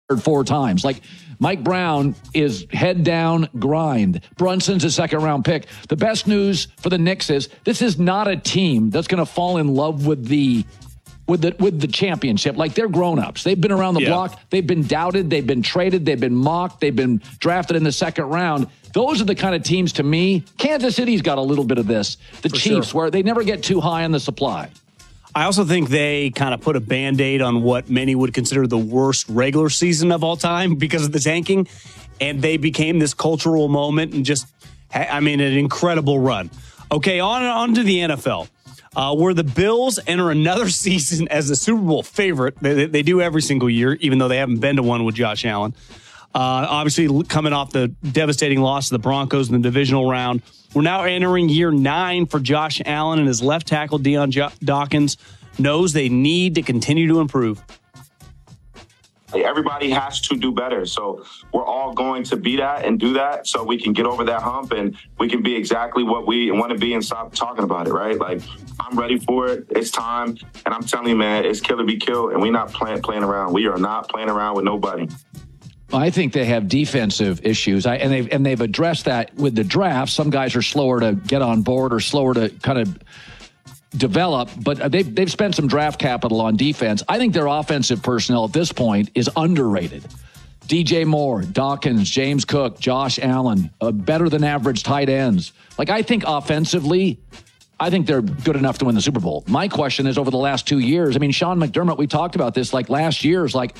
4 times. Like, Mike Brown is head down grind. Brunson's a second-round pick. The best news for the Knicks is this is not a team that's going to fall in love with the championship. Like, they're grown-ups. They've been around the block. They've been doubted. They've been traded. They've been mocked. They've been drafted in the second round. Those are the kind of teams, to me. Kansas City's got a little bit of this. The Chiefs, where they never get too high on the supply. I also think they kind of put a Band-Aid on what many would consider the worst regular season of all time because of the tanking, and they became this cultural moment and just, an incredible run. Okay, on to the NFL, where the Bills enter another season as the Super Bowl favorite. They do every single year, even though they haven't been to one with Josh Allen. Obviously, coming off the devastating loss to the Broncos in the divisional round. We're now entering year 9 for Josh Allen, and his left tackle, Deion Dawkins, knows they need to continue to improve. Everybody has to do better. So we're all going to be that and do that so we can get over that hump and we can be exactly what we want to be and stop talking about it, right? Like, I'm ready for it. It's time. And I'm telling you, man, it's kill or be killed, and we're not playing around. We are not playing around with nobody. I think they have defensive issues, and they've addressed that with the draft. Some guys are slower to get on board or slower to kind of develop, but they've spent some draft capital on defense. I think their offensive personnel at this point is underrated. DJ Moore, Dawkins, James Cook, Josh Allen, better than average tight ends. Like, I think offensively, I think they're good enough to win the Super Bowl. My question is, over the last 2 years, Sean McDermott, we talked about this, like, last year is like,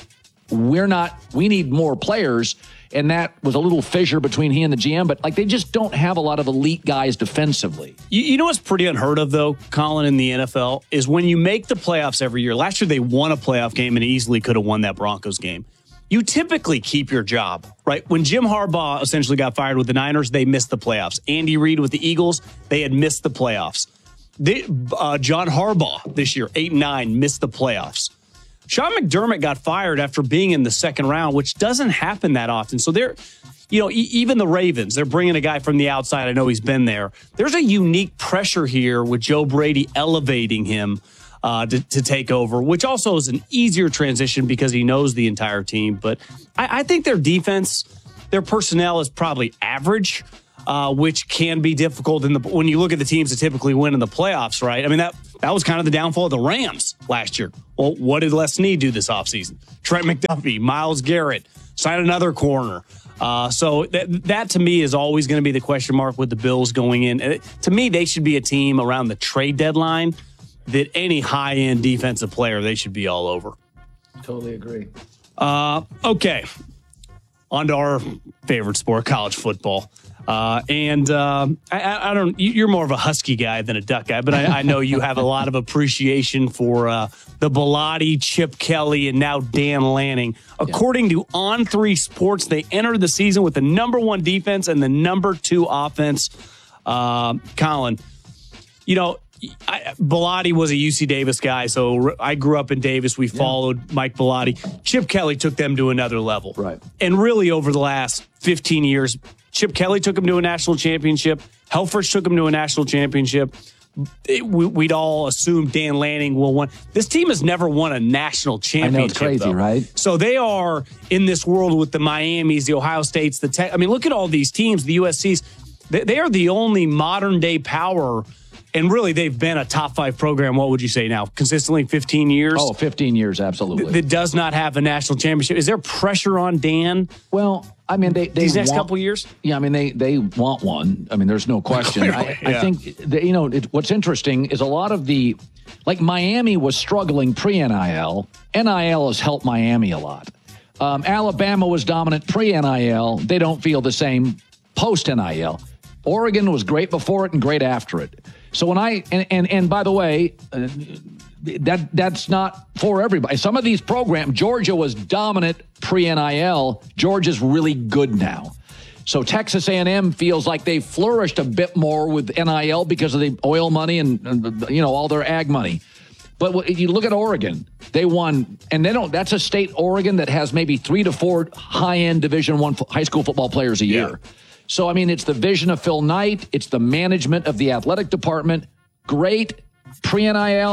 we need more players, and that was a little fissure between he and the GM, but like, they just don't have a lot of elite guys defensively. You know what's pretty unheard of, though, Colin, in the NFL, is when you make the playoffs every year. Last year, they won a playoff game and easily could have won that Broncos game. You typically keep your job, right? When Jim Harbaugh essentially got fired with the Niners, they missed the playoffs. Andy Reid with the Eagles, they had missed the playoffs. John Harbaugh this year, 8-9, missed the playoffs. Sean McDermott got fired after being in the second round, which doesn't happen that often. So they're, even the Ravens, they're bringing a guy from the outside. I know he's been there. There's a unique pressure here with Joe Brady elevating him to take over, which also is an easier transition because he knows the entire team. But I think their defense, their personnel is probably average, which can be difficult when you look at the teams that typically win in the playoffs, right? That was kind of the downfall of the Rams last year. Well, what did Les Snead do this offseason? Trent McDuffie, Myles Garrett, sign another corner. So that to me is always going to be the question mark with the Bills going in. To me, they should be a team around the trade deadline that any high-end defensive player, they should be all over. Totally agree. Okay. On to our favorite sport, college football. I don't. You're more of a Husky guy than a Duck guy, but I know you have a lot of appreciation for the Bellotti, Chip Kelly, and now Dan Lanning. According to On3 Sports, they entered the season with the number 1 defense and the number 2 offense. Colin, Bellotti was a UC Davis guy, so I grew up in Davis. We followed Mike Bellotti. Chip Kelly took them to another level. Right. And really over the last 15 years, Chip Kelly took him to a national championship. Helfrich took him to a national championship. We'd all assume Dan Lanning will win. This team has never won a national championship. I know, it's crazy, right? So they are in this world with the Miamis, the Ohio States, the Tech. Look at all these teams, the USCs. They are the only modern-day power. And really, they've been a top 5 program, what would you say now? Consistently 15 years? Oh, 15 years, absolutely. That does not have a national championship. Is there pressure on Dan? Well, they these next couple years? Yeah, they want one. There's no question. I think, what's interesting is a lot of Miami was struggling pre-NIL. NIL has helped Miami a lot. Alabama was dominant pre-NIL. They don't feel the same post-NIL. Oregon was great before it and great after it. So when and by the way, that's not for everybody. Some of these programs, Georgia was dominant pre-NIL. Georgia's really good now. So Texas A&M feels like they flourished a bit more with NIL because of the oil money and all their ag money. But you look at Oregon, they won, and that's a state, Oregon, that has maybe 3 to 4 high-end Division I high school football players a year. Yeah. So, it's the vision of Phil Knight. It's the management of the athletic department. Great pre-NIL,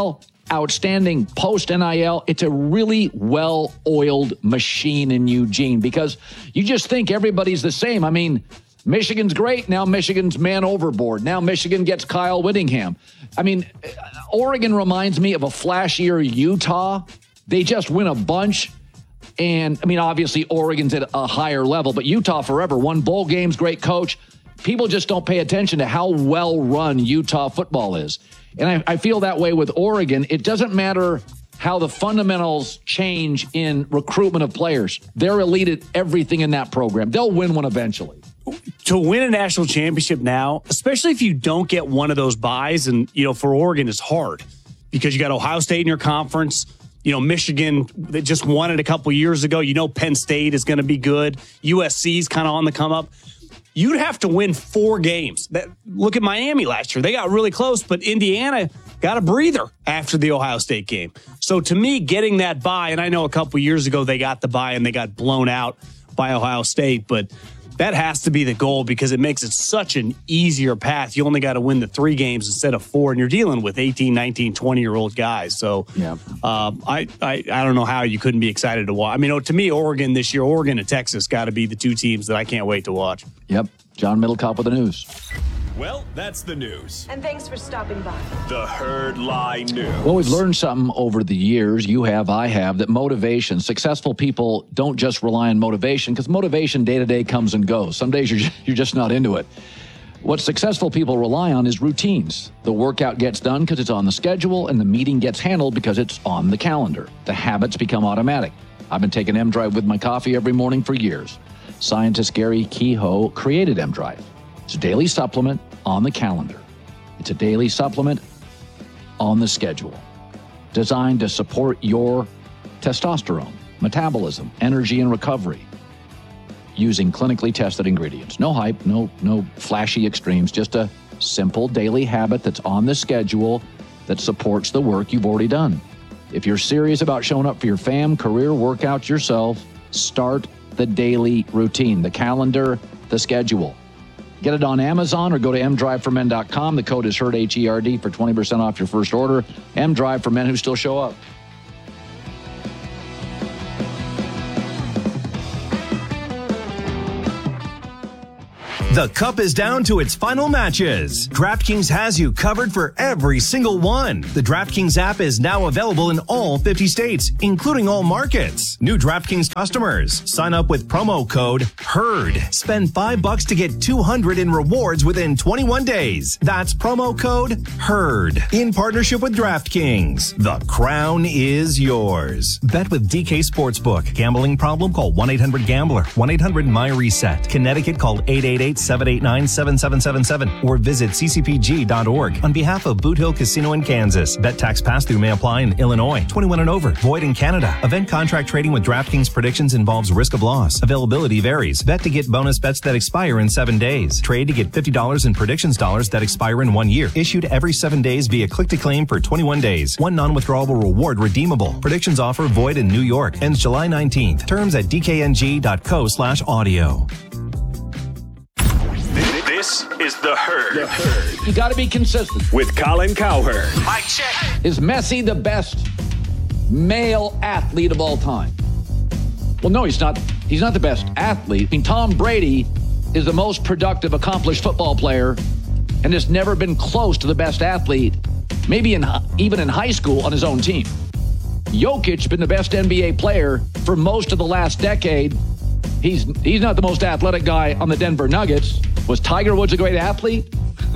outstanding post-NIL. It's a really well-oiled machine in Eugene because you just think everybody's the same. I mean, Michigan's great. Now Michigan's man overboard. Now Michigan gets Kyle Whittingham. I mean, Oregon reminds me of a flashier Utah. They just win a bunch. And, I mean, obviously Oregon's at a higher level, but Utah forever won bowl games, great coach. People just don't pay attention to how well-run Utah football is. And I feel that way with Oregon. It doesn't matter how the fundamentals change in recruitment of players. They're elite at everything in that program. They'll win one eventually. To win a national championship now, especially if you don't get one of those buys, and, for Oregon, it's hard because you got Ohio State in your conference. Michigan, they just won it a couple years ago. Penn State is going to be good. USC's kind of on the come up. You'd have to win 4 games. Look at Miami last year. They got really close, but Indiana got a breather after the Ohio State game. So to me, getting that bye, and I know a couple years ago they got the bye and they got blown out by Ohio State, but that has to be the goal because it makes it such an easier path. You only got to win the 3 games instead of 4, and you're dealing with 18, 19, 20-year-old guys. So yeah. I don't know how you couldn't be excited to watch. I mean, to me, Oregon this year, Oregon and Texas got to be the 2 teams that I can't wait to watch. Yep. John Middlecoff with the news. Well, that's the news. And thanks for stopping by. The Herd Lie News. Well, we've learned something over the years, you have, I have, that motivation, successful people don't just rely on motivation, because motivation day-to-day comes and goes. Some days you're just not into it. What successful people rely on is routines. The workout gets done because it's on the schedule, and the meeting gets handled because it's on the calendar. The habits become automatic. I've been taking M-Drive with my coffee every morning for years. Scientist Gary Kehoe created M-Drive. It's a daily supplement on the calendar. It's a daily supplement on the schedule, designed to support your testosterone, metabolism, energy, and recovery using clinically tested ingredients. No hype, no flashy extremes, just a simple daily habit that's on the schedule that supports the work you've already done. If you're serious about showing up for your fam, career, workouts, yourself, start the daily routine, the calendar, the schedule. Get it on Amazon or go to mdriveformen.com. The code is HERD, HERD, for 20% off your first order. M-Drive for men who still show up. The Cup is down to its final matches. DraftKings has you covered for every single one. The DraftKings app is now available in all 50 states, including all markets. New DraftKings customers, sign up with promo code HERD. Spend $5 to get $200 in rewards within 21 days. That's promo code HERD. In partnership with DraftKings, the crown is yours. Bet with DK Sportsbook. Gambling problem? Call 1-800-GAMBLER. 1-800-MY-RESET. Connecticut, call 888-789-7777 or visit ccpg.org. On behalf of Boot Hill Casino in Kansas, bet tax pass-through may apply in Illinois. 21 and over. Void in Canada. Event contract trading with DraftKings predictions involves risk of loss. Availability varies. Bet to get bonus bets that expire in 7 days. Trade to get $50 in predictions dollars that expire in 1 year. Issued every 7 days via click-to-claim for 21 days. One non-withdrawable reward redeemable. Predictions offer void in New York. Ends July 19th. Terms at dkng.co/audio. This is The Herd. You got to be consistent. With Colin Cowherd. Mic check. Is Messi the best male athlete of all time? Well, no, he's not. He's not the best athlete. I mean, Tom Brady is the most productive, accomplished football player and has never been close to the best athlete, maybe even in high school on his own team. Jokic been the best NBA player for most of the last decade. He's not the most athletic guy on the Denver Nuggets. Was Tiger Woods a great athlete?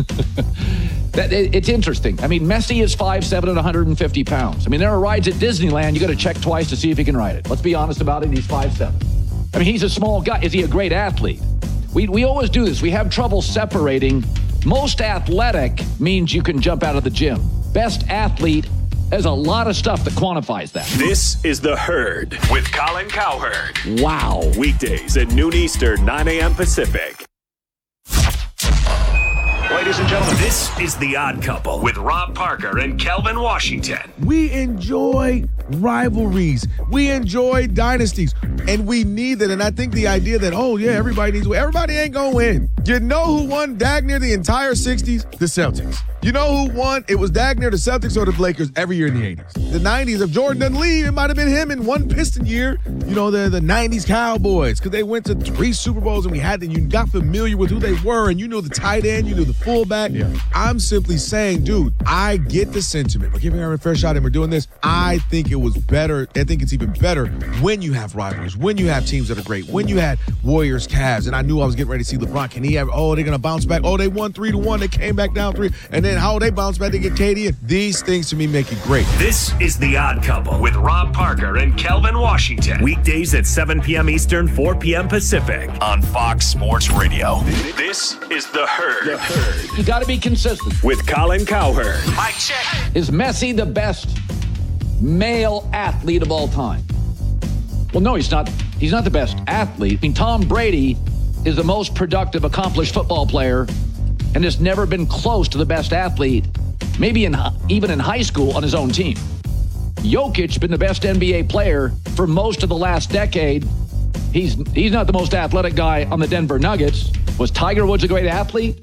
It's interesting. I mean, Messi is 5'7" and 150 pounds. I mean, there are rides at Disneyland you got to check twice to see if he can ride it. Let's be honest about it. He's 5'7". I mean, he's a small guy. Is he a great athlete? We always do this. We have trouble separating. Most athletic means you can jump out of the gym. Best athlete, there's a lot of stuff that quantifies that. This is The Herd with Colin Cowherd. Wow. Weekdays at noon Eastern, 9 a.m. Pacific. Wait ladies and gentlemen. This is The Odd Couple with Rob Parker and Kelvin Washington. We enjoy rivalries. We enjoy dynasties. And we need that. And I think the idea that, everybody needs to win. Everybody ain't going to win. You know who won dag near the entire 60s? The Celtics. You know who won? It was dag near the Celtics or the Lakers every year in the 80s. The 90s, if Jordan doesn't leave, it might have been him in one Piston year. You know, the 90s Cowboys, because they went to 3 Super Bowls and you got familiar with who they were, and you knew the tight end, you knew the fullback. Yeah. I'm simply saying, dude, I get the sentiment. We're giving her a fair shot and we're doing this. I think it was better. I think it's even better when you have rivalries, when you have teams that are great, when you had Warriors, Cavs, and I knew I was getting ready to see LeBron. Can he have, they're going to bounce back. They won 3-1. They came back down 3. And then how they bounce back to get KD. These things to me make it great. This is The Odd Couple with Rob Parker and Kelvin Washington. Weekdays at 7 p.m. Eastern, 4 p.m. Pacific on Fox Sports Radio. This is The Herd. The Herd. You got to be consistent. With Colin Cowherd. Mike check. Is Messi the best male athlete of all time? Well, no, he's not. He's not the best athlete. I mean, Tom Brady is the most productive, accomplished football player and has never been close to the best athlete, maybe even in high school on his own team. Jokic been the best NBA player for most of the last decade. He's not the most athletic guy on the Denver Nuggets. Was Tiger Woods a great athlete?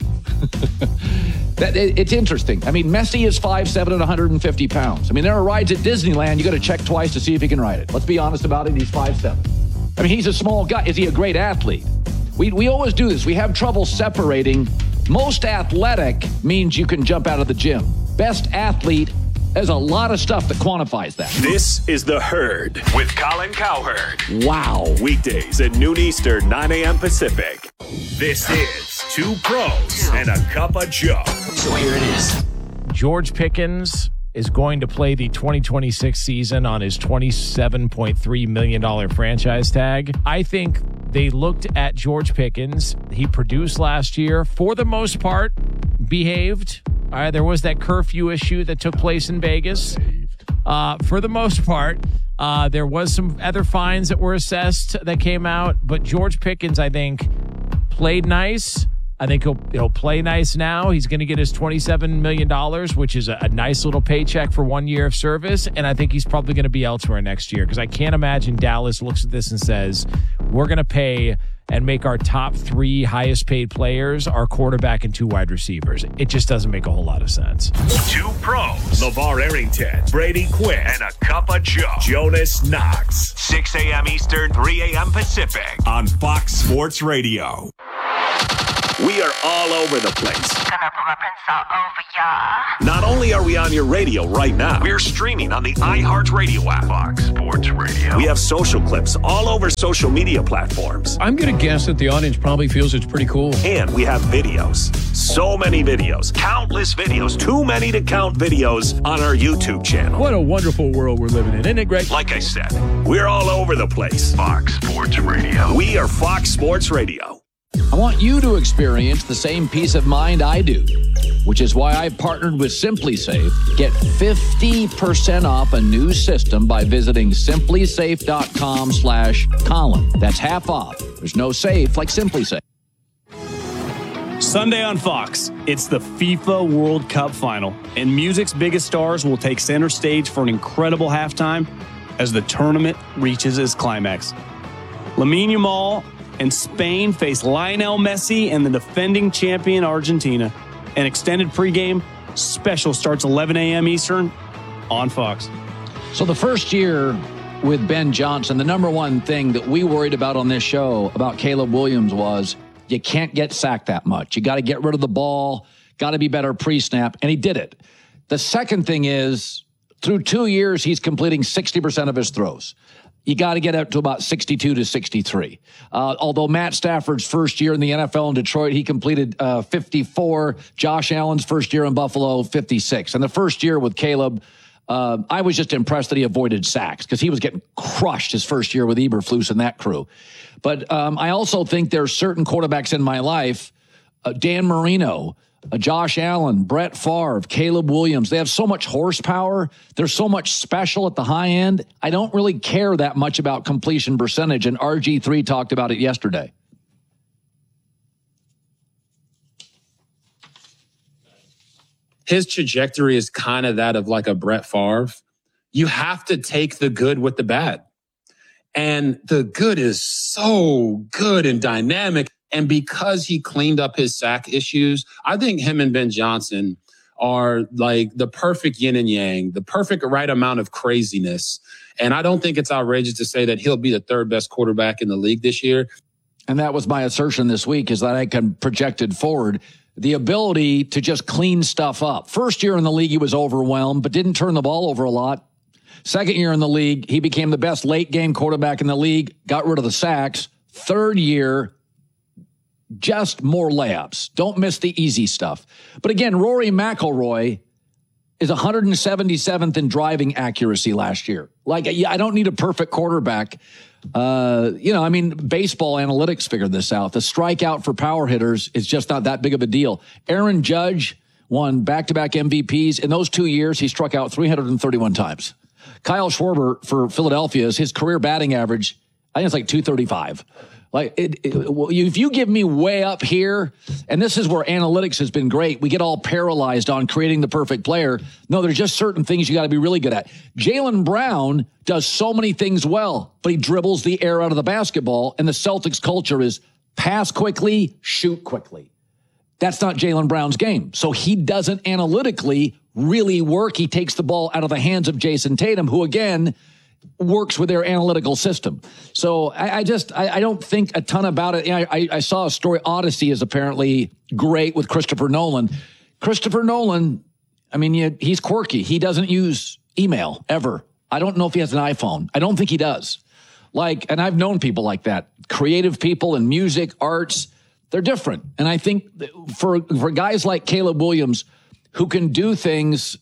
It's interesting. I mean, Messi is 5'7" and 150 pounds. I mean, there are rides at Disneyland you got to check twice to see if he can ride it. Let's be honest about it. He's 5'7". I mean, he's a small guy. Is he a great athlete? We always do this. We have trouble separating. Most athletic means you can jump out of the gym. Best athlete, there's a lot of stuff that quantifies that. This is The Herd with Colin Cowherd. Wow. Weekdays at noon Eastern, 9 a.m. Pacific. This is Two Pros and a Cup of Joe. So here it is. George Pickens is going to play the 2026 season on his $27.3 million franchise tag. I think they looked at George Pickens. He produced last year, for the most part, behaved. There was that curfew issue that took place in Vegas. For the most part, there was some other fines that were assessed that came out. But George Pickens, I think, played nice. I think he'll play nice now. He's going to get his $27 million, which is a nice little paycheck for 1 year of service. And I think he's probably going to be elsewhere next year, because I can't imagine Dallas looks at this and says, we're going to pay and make our top 3 highest paid players our quarterback and 2 wide receivers. It just doesn't make a whole lot of sense. Two Pros, LeVar Arrington, Brady Quinn, and a Cup of Joe, Jonas Knox. 6 a.m. Eastern, 3 a.m. Pacific on Fox Sports Radio. We are all over the place. Gonna put my prints all over ya. Not only are we on your radio right now, we're streaming on the iHeartRadio app. Fox Sports Radio. We have social clips all over social media platforms. I'm going to guess that the audience probably feels it's pretty cool. And we have videos. So many videos. Countless videos. Too many to count videos on our YouTube channel. What a wonderful world we're living in. Isn't it great? Like I said, we're all over the place. Fox Sports Radio. We are Fox Sports Radio. I want you to experience the same peace of mind I do, which is why I partnered with SimpliSafe. Get 50% off a new system by visiting simplysafe.com/Colin. That's half off. There's no safe like SimpliSafe. Sunday on Fox, it's the FIFA World Cup final, and music's biggest stars will take center stage for an incredible halftime as the tournament reaches its climax. Lamine Yamal and Spain face Lionel Messi and the defending champion Argentina. An extended pregame special starts 11 a.m. Eastern on Fox. So the first year with Ben Johnson, the number one thing that we worried about on this show about Caleb Williams was you can't get sacked that much. You got to get rid of the ball, got to be better pre-snap, and he did it. The second thing is, through 2 years, he's completing 60% of his throws. You got to get up to about 62 to 63. Although Matt Stafford's first year in the NFL in Detroit, he completed 54. Josh Allen's first year in Buffalo, 56. And the first year with Caleb, I was just impressed that he avoided sacks because he was getting crushed his first year with Eberflus and that crew. But I also think there's certain quarterbacks in my life, Dan Marino, Josh Allen, Brett Favre, Caleb Williams. They have so much horsepower. There's so much special at the high end. I don't really care that much about completion percentage, and RG3 talked about it yesterday. his trajectory is kind of that of like a Brett Favre. You have to take the good with the bad. And the good is so good and dynamic. And because he cleaned up his sack issues, I think him and Ben Johnson are like the perfect yin and yang, the perfect right amount of craziness. And I don't think it's outrageous to say that he'll be the third best quarterback in the league this year. And that was my assertion this week, is that I can projected forward the ability to just clean stuff up. First year in the league, he was overwhelmed, but didn't turn the ball over a lot. Second year in the league, he became the best late game quarterback in the league, got rid of the sacks. Third year, just more layups. Don't miss the easy stuff. But again, Rory McIlroy is 177th in driving accuracy last year. Like, I don't need a perfect quarterback. Baseball analytics figured this out. The strikeout for power hitters is just not that big of a deal. Aaron Judge won back-to-back MVPs. In those 2 years, he struck out 331 times. Kyle Schwarber for Philadelphia is his career batting average. I think it's like 235. Like, if you give me way up here, and this is where analytics has been great, we get all paralyzed on creating the perfect player. No, there's just certain things you got to be really good at. Jaylen Brown does so many things well, but he dribbles the air out of the basketball, and the Celtics culture is pass quickly, shoot quickly. That's not Jaylen Brown's game. So he doesn't analytically really work. He takes the ball out of the hands of Jason Tatum, who, again, works with their analytical system. So I don't think a ton about it. I saw a story. Odyssey is apparently great with Christopher Nolan. Christopher Nolan, he's quirky. He doesn't use email ever. I don't know if he has an iPhone. I don't think he does. And I've known people like that. Creative people in music, arts, they're different. And I think for guys like Caleb Williams who can do things,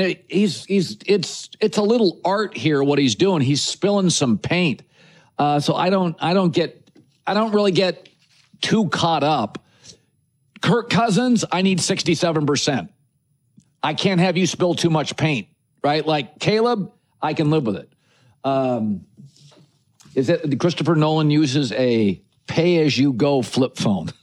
it's a little art here what he's doing. He's spilling some paint. So I don't really get too caught up. Kirk Cousins, I need 67%. I can't have you spill too much paint, right? Like Caleb, I can live with it. Is it Christopher Nolan uses a pay-as-you-go flip phone?